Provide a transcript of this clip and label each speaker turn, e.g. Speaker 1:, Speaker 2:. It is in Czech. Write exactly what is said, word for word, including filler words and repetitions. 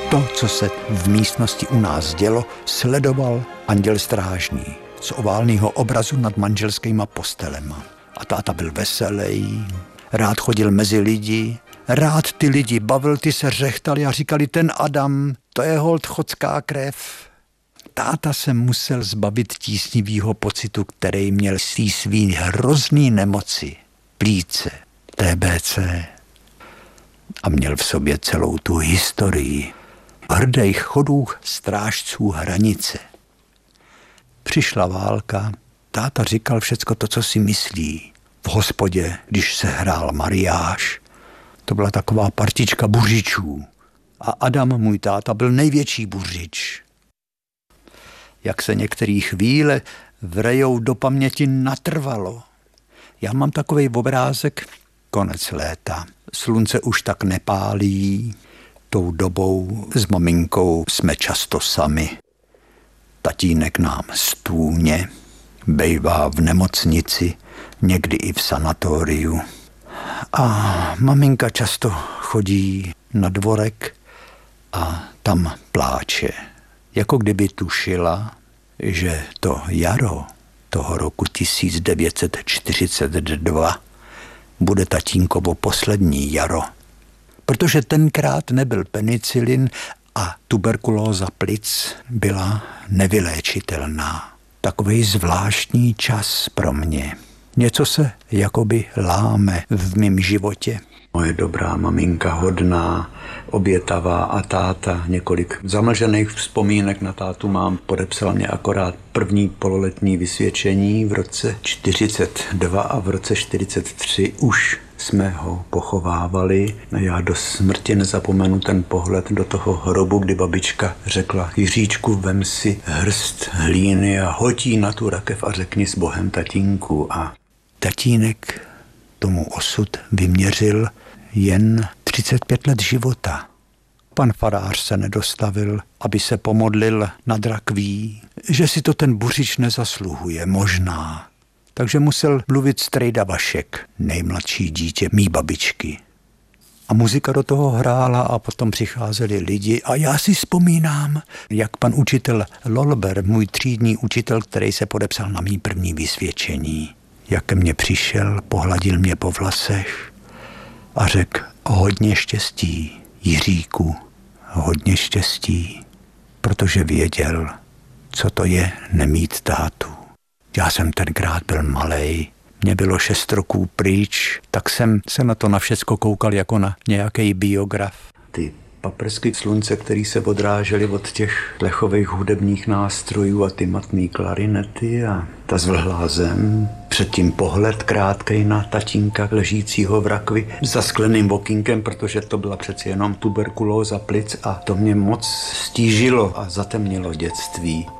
Speaker 1: To, co se v místnosti u nás dělo, sledoval anděl strážný z oválného obrazu nad manželskýma postelema. A táta byl veselý, rád chodil mezi lidi, rád ty lidi bavil, ty se řechtali a říkali, ten Adam, to je holt chodská krev. Táta se musel zbavit tísnivýho pocitu, který měl z té svý hrozný nemoci, plíce, T B C. A měl v sobě celou tu historii hrdých chodů strážců hranice. Přišla válka, táta říkal všecko to, co si myslí. V hospodě, když se hrál mariáš, to byla taková partička buřičů. A Adam, můj táta, byl největší buřič. Jak se některé chvíle vrejou do paměti natrvalo. Já mám takovej obrázek, konec léta. Slunce už tak nepálí. Tou dobou s maminkou jsme často sami. Tatínek nám stůně, bejvá v nemocnici, někdy i v sanatoriu. A maminka často chodí na dvorek a tam pláče. Jako kdyby tušila, že to jaro toho roku tisíc devět set čtyřicet dva bude tatínkovo poslední jaro. Protože tenkrát nebyl penicilin a tuberkulóza plic byla nevyléčitelná. Takovej zvláštní čas pro mě. Něco se jakoby láme v mém životě. Moje dobrá maminka, hodná, obětavá a táta. Několik zamlžených vzpomínek na tátu mám. Podepsal mě akorát první pololetní vysvědčení v roce čtyřicet dva a v roce čtyřicet tři už jsme ho pochovávali. Já do smrti nezapomenu ten pohled do toho hrobu, kdy babička řekla: Jiříčku, vem si hrst hlíny a hoď jí na tu rakev a řekni s Bohem, tatínku. A tatínek tomu osud vyměřil jen třicet pět let života. Pan farář se nedostavil, aby se pomodlil nad rakví, že si to ten buřič nezasluhuje, možná. Takže musel mluvit strejda Vašek, nejmladší dítě mý babičky. A muzika do toho hrála a potom přicházeli lidi a já si vzpomínám, jak pan učitel Lolber, můj třídní učitel, který se podepsal na mý první vysvědčení, jak ke mně přišel, pohladil mě po vlasech a řekl: hodně štěstí, Jiříku, hodně štěstí, protože věděl, co to je nemít tátu. Já jsem tenkrát byl malej, mě bylo šest roků pryč, tak jsem se na to na všecko koukal jako na nějaký biograf. Ty paprsky slunce, které se odrážely od těch plechových hudebních nástrojů a ty matný klarinety a ta zvlhlá zem. Předtím pohled krátkej na tatínka ležícího v rakvi za skleným okýnkem, protože to byla přeci jenom tuberkulóza plic a to mě moc stížilo a zatemnilo dětství.